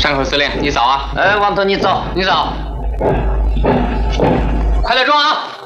善口司令，你扫啊！ 哎，王头你走， 你扫，快点装啊！